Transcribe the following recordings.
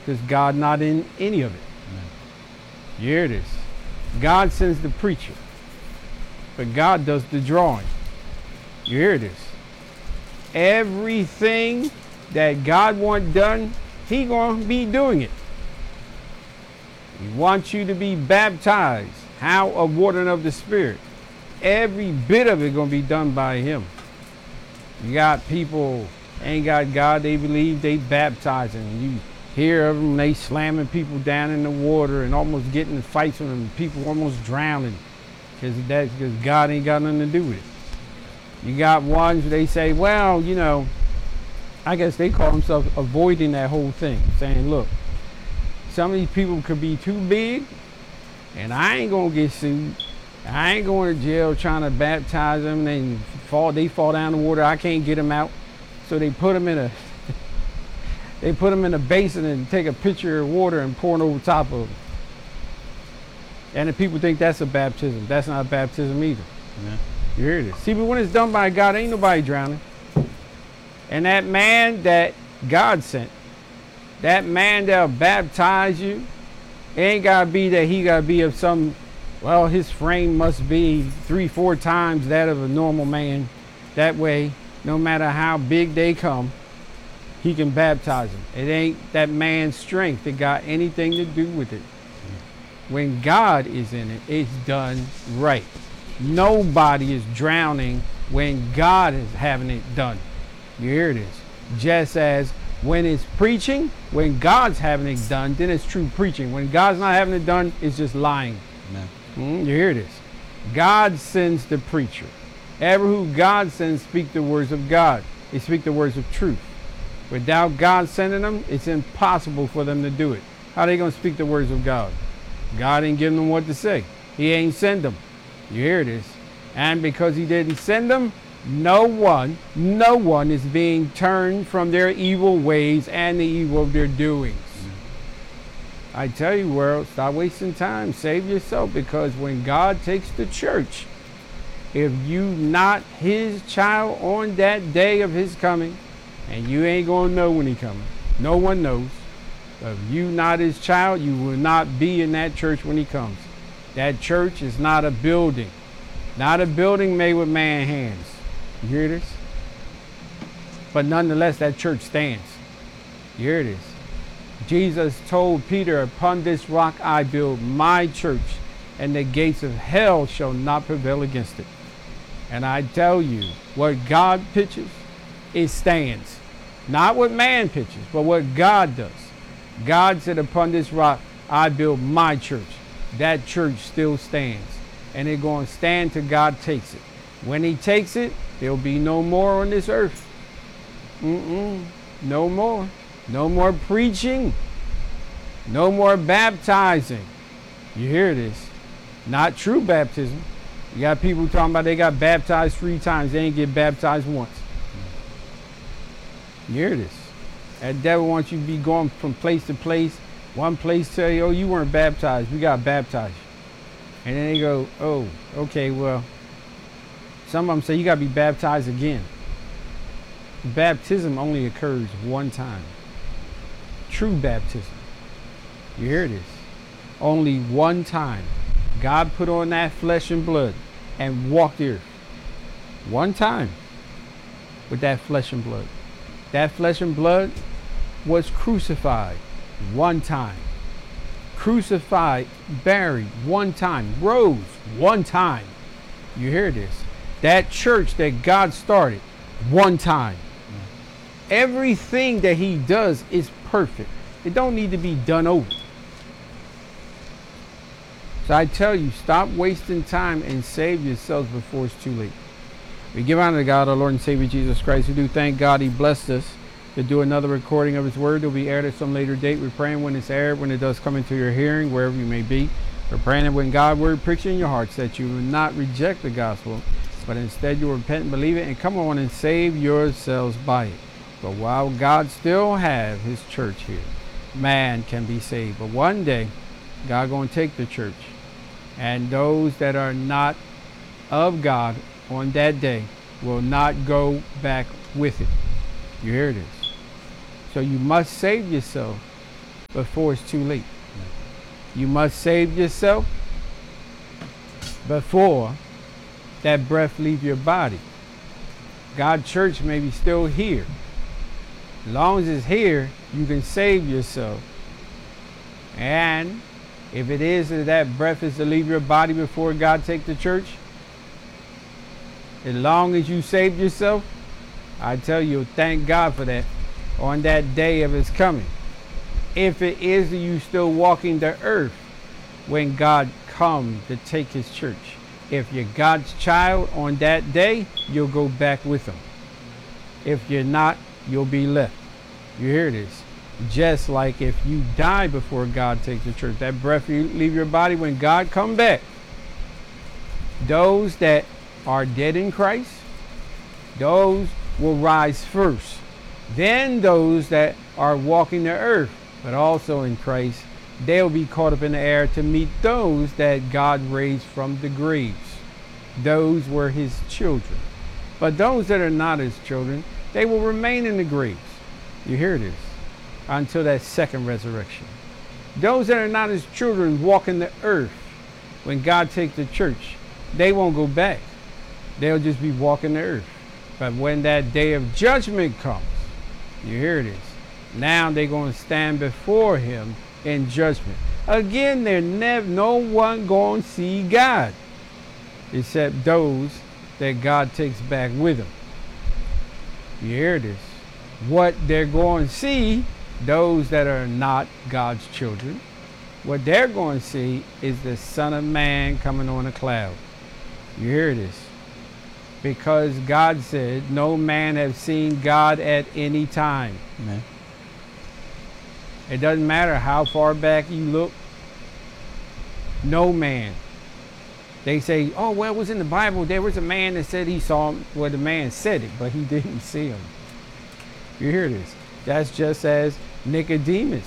because God not in any of it. Amen. You hear this? God sends the preacher, but God does the drawing. You hear this? Everything that God wants done, he going to be doing it. He wants you to be baptized. How? Of water and of the Spirit. Every bit of it going to be done by him. You got people ain't got God, they believe they baptizing. You hear of them, they slamming people down in the water and almost getting in fights with them, people almost drowning because God ain't got nothing to do with it. You got ones where they say, well, you know, I guess they call themselves avoiding that whole thing, saying, look, some of these people could be too big and I ain't gonna get sued. I ain't going to jail trying to baptize them and they fall down the water. I can't get them out. So they put them in a basin and take a pitcher of water and pour it over top of them. And the people think that's a baptism. That's not a baptism either. Yeah. You hear this? See, but when it's done by God, ain't nobody drowning. And that man that God sent, that man that'll baptize you, it ain't got to be that he got to be of some, well, his frame must be 3-4 times that of a normal man. That way, no matter how big they come, he can baptize them. It ain't that man's strength that got anything to do with it. When God is in it, it's done right. Nobody is drowning when God is having it done. You hear this? Just as when it's preaching, when God's having it done, then it's true preaching. When God's not having it done, it's just lying. Amen. You hear this? God sends the preacher. Ever who God sends speak the words of God. They speak the words of truth. Without God sending them, it's impossible for them to do it. How are they going to speak the words of God? God ain't giving them what to say. He ain't send them. You hear this? And because he didn't send them, no one is being turned from their evil ways and the evil of their doings. I tell you, world, stop wasting time. Save yourself, because when God takes the church, if you not his child on that day of his coming, and you ain't going to know when he coming. No one knows. If you not his child, you will not be in that church when he comes. That church is not a building. Not a building made with man's hands. You hear this? But nonetheless, that church stands. You hear this? Jesus told Peter, upon this rock I build my church, and the gates of hell shall not prevail against it. And I tell you, what God pitches, it stands. Not what man pitches, but what God does. God said, upon this rock I build my church. That church still stands. And it's going to stand till God takes it. When he takes it, there'll be no more on this earth. No more. No more preaching. No more baptizing. You hear this? Not true baptism. You got people talking about they got baptized 3 times. They ain't get baptized once. You hear this? That devil wants you to be going from place to place. One place tell you, oh, you weren't baptized. We got baptized. And then they go, oh, okay, well, some of them say you got to be baptized again. Baptism only occurs one time. True baptism. You hear this? Only one time. God put on that flesh and blood and walked the earth. One time with that flesh and blood. That flesh and blood was crucified one time. Crucified, buried one time, rose one time. You hear this? That church that God started one time. Everything that he does is perfect. It don't need to be done over. So I tell you, stop wasting time and save yourselves before it's too late. We give honor to God, our Lord and Savior Jesus Christ. We do thank God he blessed us to do another recording of his word. It will be aired at some later date. We're praying when it's aired, when it does come into your hearing, wherever you may be. We're praying that when God's word pricks in your hearts, that you will not reject the gospel, but instead you will repent and believe it and come on and save yourselves by it. But while God still have his church here, man can be saved. But one day, God going to take the church, and those that are not of God on that day will not go back with it. You hear this? So you must save yourself before it's too late. You must save yourself before that breath leave your body. God's church may be still here. As long as it's here, you can save yourself. And if it is that breath is to leave your body before God take the church, as long as you saved yourself, I tell you, thank God for that on that day of his coming. If it is that you still walking the earth when God comes to take his church. If you're God's child on that day, you'll go back with him. If you're not, you'll be left. You hear this? Just like if you die before God takes the church, that breath you leave your body when God come back. Those that are dead in Christ, those will rise first. Then those that are walking the earth, but also in Christ, they'll be caught up in the air to meet those that God raised from the graves. Those were his children. But those that are not his children, they will remain in the graves. You hear this? Until that second resurrection. Those that are not his children walking the earth when God takes the church, they won't go back. They'll just be walking the earth. But when that day of judgment comes, you hear this? Now they're going to stand before him in judgment. Again, no one going to see God except those that God takes back with him. You hear this? What they're going to see, those that are not God's children, what they're going to see is the Son of Man coming on a cloud. You hear this? Because God said, no man have seen God at any time. Amen. It doesn't matter how far back you look. No man. They say, oh, well, it was in the Bible. There was a man that said he saw him. Well, the man said it, but he didn't see him. You hear this? That's just as Nicodemus.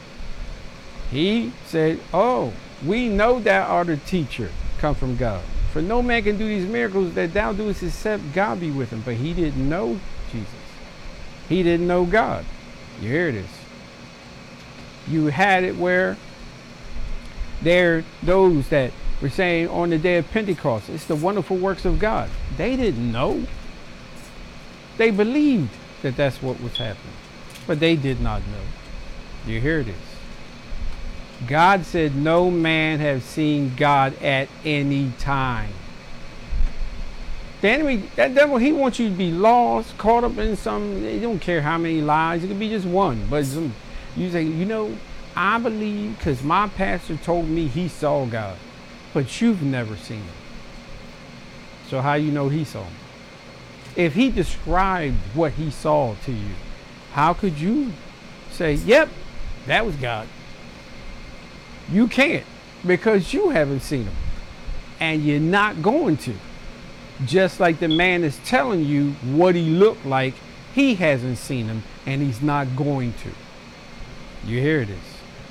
He said, oh, we know that our teacher come from God. For no man can do these miracles that thou doest except God be with him. But he didn't know Jesus. He didn't know God. You hear this? You had it where there those that were saying on the day of Pentecost, it's the wonderful works of God. They didn't know. They believed that that's what was happening. But they did not know. You hear this? God said no man have seen God at any time. The enemy, that devil, he wants you to be lost, caught up in some, he don't care how many lies. It could be just one. But you say, you know, I believe because my pastor told me he saw God. But you've never seen him. So how you know he saw him? If he described what he saw to you, how could you say, yep, that was God? You can't, because you haven't seen him. And you're not going to. Just like the man is telling you what he looked like, he hasn't seen him, and he's not going to. You hear this?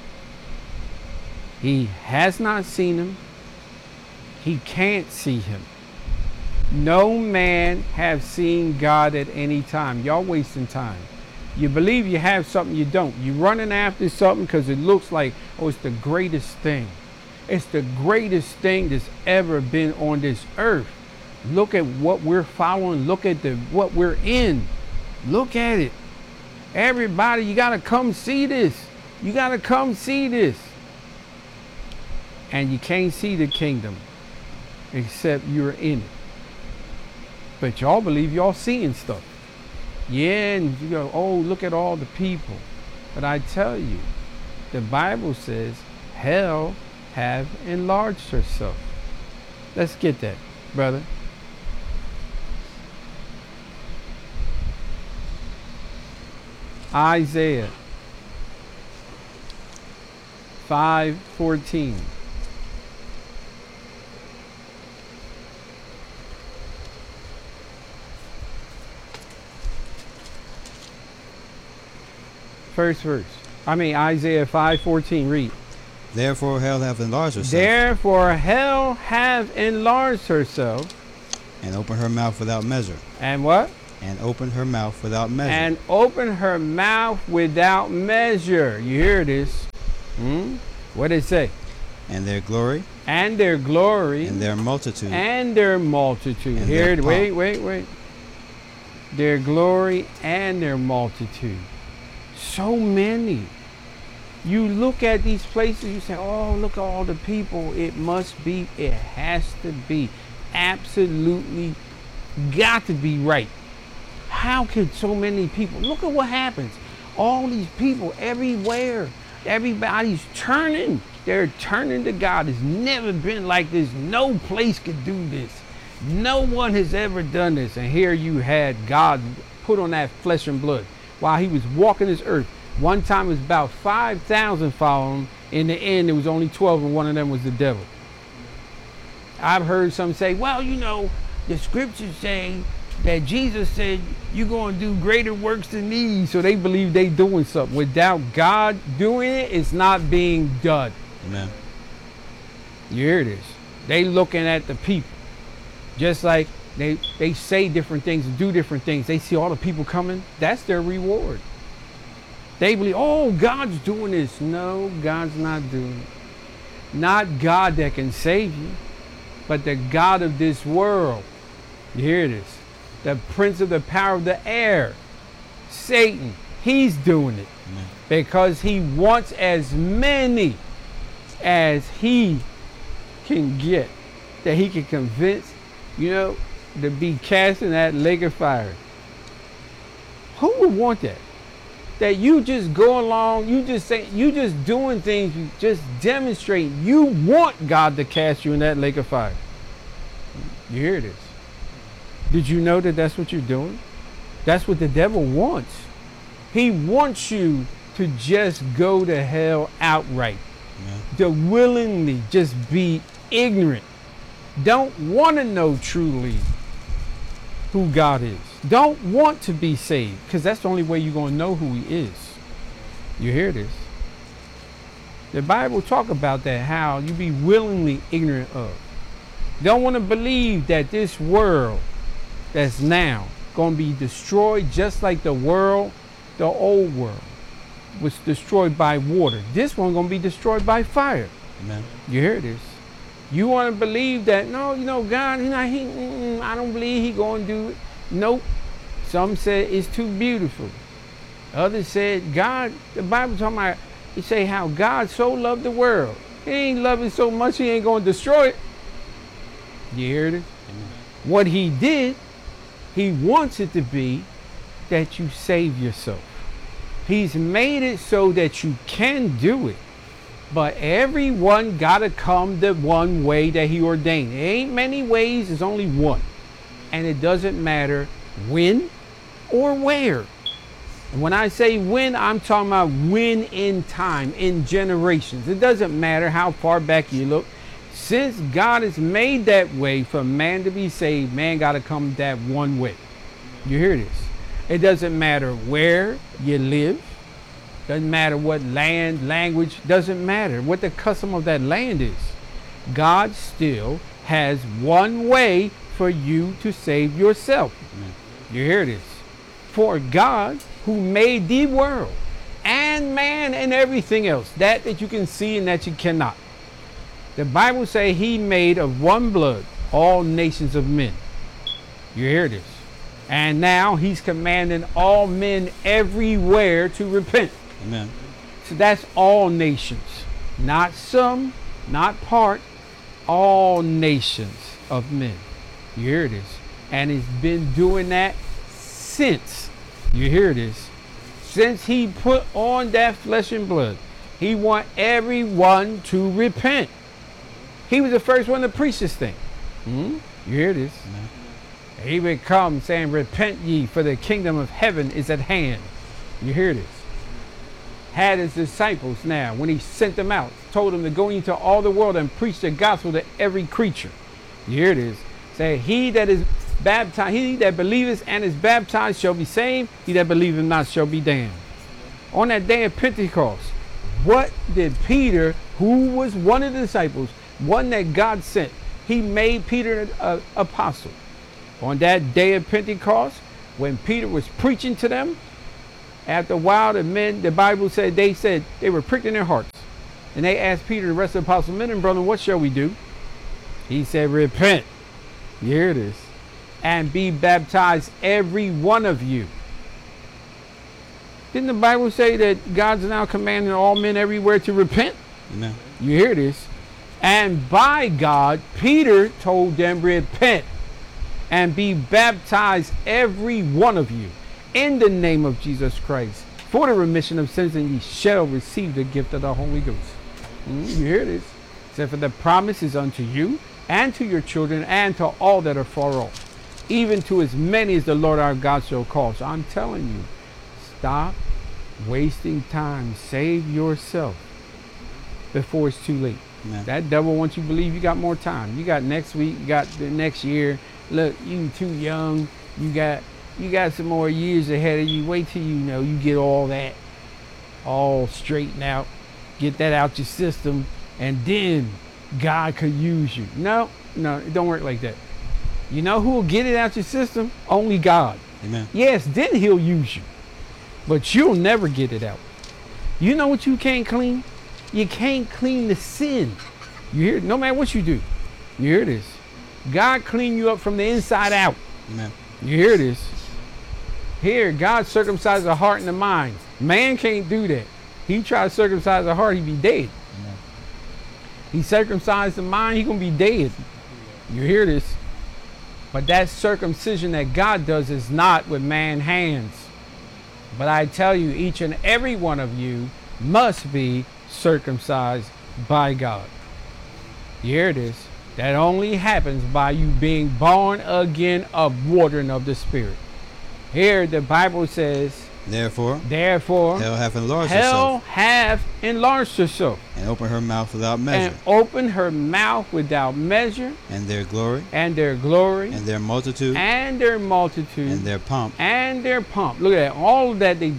He has not seen him. He can't see him. No man have seen God at any time. Y'all wasting time. You believe you have something you don't. You're running after something because it looks like, oh, it's the greatest thing. It's the greatest thing that's ever been on this earth. Look at what we're following. Look at what we're in. Look at it. Everybody, you got to come see this. You got to come see this. And you can't see the kingdom except you're in it. But y'all believe y'all seeing stuff. Yeah, and you go, oh, look at all the people. But I tell you, the Bible says hell have enlarged herself. Let's get that, brother. Isaiah 5:14. First verse. Isaiah 5:14. Read. Therefore hell hath enlarged herself. Therefore hell have enlarged herself. And opened her mouth without measure. And what? and opened her mouth without measure. And opened her mouth without measure. You hear this? What did it say? And their glory. And their glory. And their multitude. And their multitude. And Here, their wait. Their glory and their multitude. So many. You look at these places, you say, oh, look at all the people. It must be, it has to be. Absolutely got to be right. How could so many people, look at what happens. All these people everywhere, everybody's turning. They're turning to God. It's never been like this. No place could do this. No one has ever done this. And here you had God put on that flesh and blood while he was walking this earth. One time it was about 5,000 following him. In the end, it was only 12, and one of them was the devil. I've heard some say, well, you know, the scriptures say that Jesus said you're going to do greater works than these. So they believe they doing something. Without God doing it, it's not being done. Amen. You hear this? They looking at the people. Just like they say different things and do different things. They see all the people coming. That's their reward. They believe, oh, God's doing this. No, God's not doing it. Not God that can save you, but the God of this world. You hear this? The prince of the power of the air, Satan. He's doing it. Amen. Because he wants as many as he can get, that he can convince, you know, to be cast in that lake of fire. Who would want that? That you just go along, you just say, you just doing things, you just demonstrate you want God to cast you in that lake of fire. You hear this? Did you know that that's what you're doing? That's what the devil wants. He wants you to just go to hell outright. Yeah. To willingly just be ignorant. Don't want to know truly who God is. Don't want to be saved, because that's the only way you're going to know who he is. You hear this? The Bible talk about that, how you be willingly ignorant of. Don't want to believe that this world that's now going to be destroyed just like the world, the old world, was destroyed by water. This one going to be destroyed by fire. Amen. You hear this? You want to believe that, no, you know, God, I don't believe he going to do it. Nope. Some said it's too beautiful. Others said, God, the Bible talking about, it say how God so loved the world. He ain't loving so much, he ain't going to destroy it. You hear this? Amen. What he did, he wants it to be that you save yourself. He's made it so that you can do it. But everyone got to come the one way that he ordained. There ain't many ways, there's only one. And it doesn't matter when or where. And when I say when, I'm talking about when in time, in generations. It doesn't matter how far back you look. Since God has made that way for man to be saved, man got to come that one way. You hear this? It doesn't matter where you live. Doesn't matter what land, language, doesn't matter what the custom of that land is. God still has one way for you to save yourself. Amen. You hear this? For God, who made the world and man and everything else, that you can see and that you cannot. The Bible says he made of one blood all nations of men. You hear this? And now he's commanding all men everywhere to repent. Amen. So that's all nations. Not some, not part, all nations of men. You hear this? And he's been doing that since. You hear this? Since he put on that flesh and blood. He want everyone to repent. He was the first one to preach this thing. You hear this? Amen. He would come saying, repent ye, for the kingdom of heaven is at hand. You hear this? Had his disciples now, when he sent them out, told them to go into all the world and preach the gospel to every creature. You hear this? Say, he that is baptized, he that believeth and is baptized shall be saved. He that believeth not shall be damned. On that day of Pentecost, what did Peter, who was one of the disciples, one that God sent, he made Peter an apostle. On that day of Pentecost, When Peter was preaching to them, after a while, the Bible said they were pricked in their hearts. And they asked Peter, the rest of the apostles, men and brethren, what shall we do? He said, repent. Here it is. And be baptized, every one of you. Didn't the Bible say that God's now commanding all men everywhere to repent? Amen. You hear this? And by God, Peter told them, repent and be baptized, every one of you, in the name of Jesus Christ, for the remission of sins, and ye shall receive the gift of the Holy Ghost. You hear this? It said, for the promise is unto you, and to your children, and to all that are far off, even to as many as the Lord our God shall call. So I'm telling you, stop wasting time. Save yourself before it's too late. Amen. That devil wants you to believe you got more time. You got next week, you got the next year. Look, you too young. You got some more years ahead of you. Wait till you get all that all straightened out. Get that out your system, and then God could use you. No, it don't work like that. You know who will get it out your system? Only God. Amen. Yes, then he'll use you. But you'll never get it out. You know what you can't clean? You can't clean the sin. You hear it? No matter what you do. You hear this? God clean you up from the inside out. Amen. You hear this? Here, God circumcised the heart and the mind. Man can't do that. He try to circumcise the heart, he be dead. Amen. He circumcised the mind, he gonna be dead. You hear this? But that circumcision that God does is not with man's hands. But I tell you, each and every one of you must be circumcised by God. You hear this? That only happens by you being born again of water and of the Spirit. Here the Bible says, Therefore, hell hath enlarged herself, and opened her mouth without measure, and their glory, and their multitude, and their pomp. Look at that. All of that they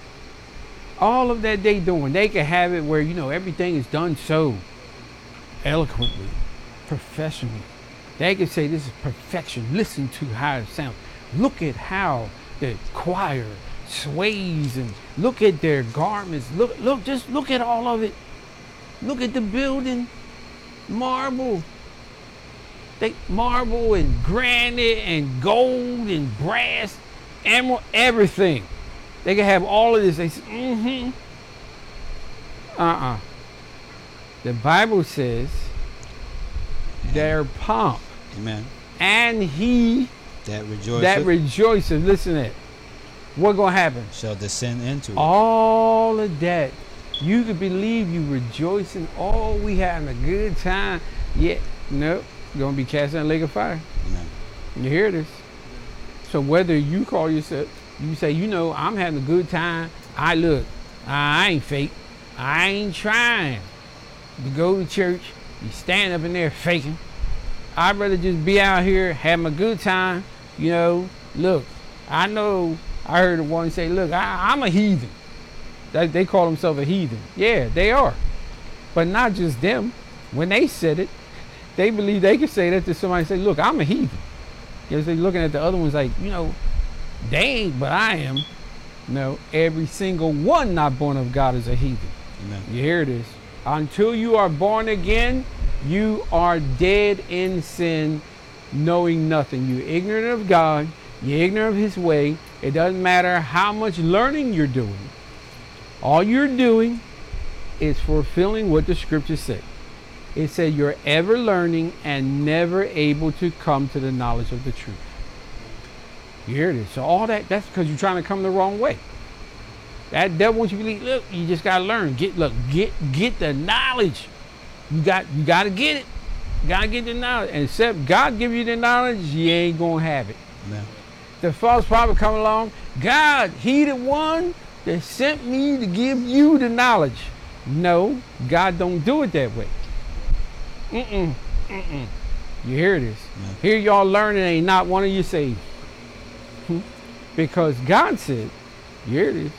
doing. They can have it where everything is done so eloquently, professionally. They can say this is perfection. Listen to how it sounds. Look at how the choir sways, and look at their garments. Just look at all of it. Look at the building. Marble and granite and gold and brass, emerald, everything. They can have all of this. They say, The Bible says their pomp. Amen. And he that rejoiceth. Listen to it. What gonna happen? Shall descend into it. All of that. You could believe you rejoicing. Oh, we having a good time. Yeah. Nope. Gonna be cast in a lake of fire. Amen. You hear this? So whether you call yourself, you say, I'm having a good time. I ain't fake. I ain't trying to go to church. You stand up in there faking. I'd rather just be out here having a good time. Look, I know I heard one say, look, I'm a heathen. They call themselves a heathen. Yeah, they are. But not just them. When they said it, they believe they can say that to somebody and say, look, I'm a heathen. They're looking at the other ones like, they ain't, but I am. No, every single one not born of God is a heathen. Amen. You hear this? Until you are born again, you are dead in sin, knowing nothing. You're ignorant of God. You're ignorant of his way. It doesn't matter how much learning you're doing. All you're doing is fulfilling what the scriptures say. It said you're ever learning and never able to come to the knowledge of the truth. You hear this? So all that's because you're trying to come the wrong way. That devil wants you to believe, look, you just gotta learn. Get the knowledge. You gotta get it. You gotta get the knowledge. And except God give you the knowledge, you ain't gonna have it. Amen. The false prophet come along, God, he the one that sent me to give you the knowledge. No, God don't do it that way. You hear this? Yeah. Here y'all learning, ain't not one of you saved. Because God said, you hear this?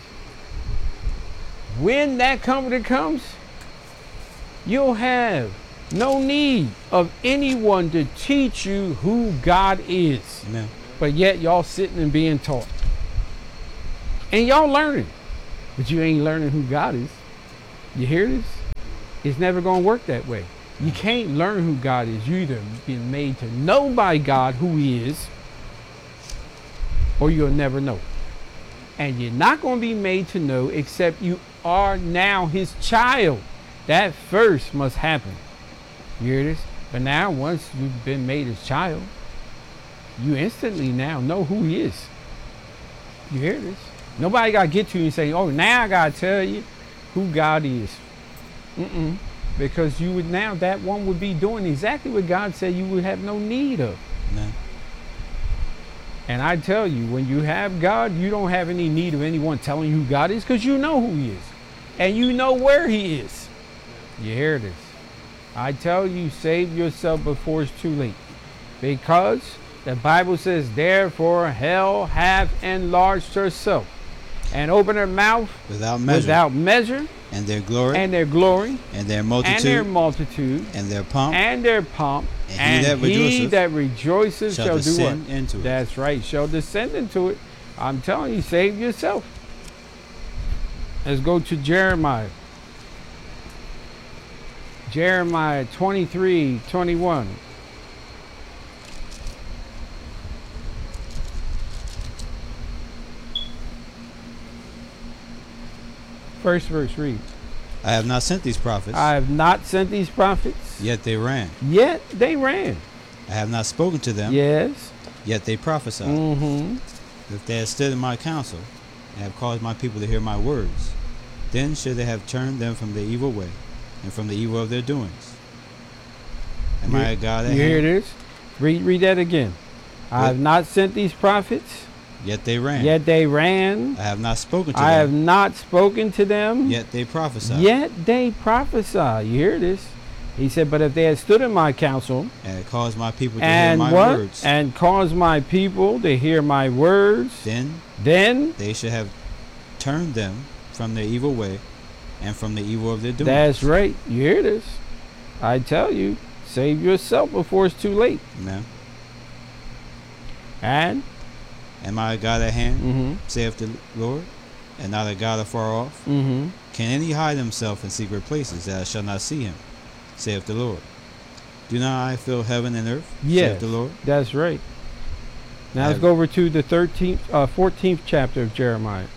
When that comforter comes, you'll have no need of anyone to teach you who God is. Amen. But yet y'all sitting and being taught. And y'all learning. But you ain't learning who God is. You hear this? It's never going to work that way. You can't learn who God is. You either been made to know by God who he is, or you'll never know. And you're not going to be made to know except you are now his child. That first must happen. You hear this? But now once you've been made his child, you instantly now know who he is. You hear this? Nobody got to get to you and say, oh, now I got to tell you who God is. Because you would now, that one would be doing exactly what God said you would have no need of. No. And I tell you, when you have God, you don't have any need of anyone telling you who God is, because you know who he is. And you know where he is. You hear this? I tell you, save yourself before it's too late. Because the Bible says, therefore hell hath enlarged herself and opened her mouth without measure, and their glory, and their multitude, and their pomp, and he that rejoiceth shall do what? Into it. That's right, shall descend into it. I'm telling you, save yourself. Let's go to Jeremiah. Jeremiah 23:21. First verse, read. I have not sent these prophets. I have not sent these prophets. Yet they ran. Yet they ran. I have not spoken to them. Yes. Yet they prophesied. If they had stood in my counsel and have caused my people to hear my words, then should they have turned them from the evil way and from the evil of their doings. Am I a God at hand? You hear this? Read that again. I have not sent these prophets. Yet they ran. Yet they ran. I have not spoken to them. I have not spoken to them. Yet they prophesied. Yet they prophesy. You hear this? He said, but if they had stood in my counsel and had caused my people to hear my words, and caused my people to hear my words, then they should have turned them from their evil way and from the evil of their doings. That's right. You hear this? I tell you, save yourself before it's too late. Amen. And am I a God at hand, saith the Lord, and not a God afar off? Can any hide himself in secret places that I shall not see him, saith the Lord? Do not I fill heaven and earth, saith the Lord? That's right. Now let's go over to the 14th chapter of Jeremiah.